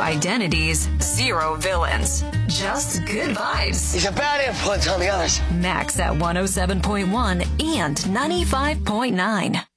identities, 0 villains. Just good vibes. He's a bad influence on the others. Max at 107.1 and 95.9.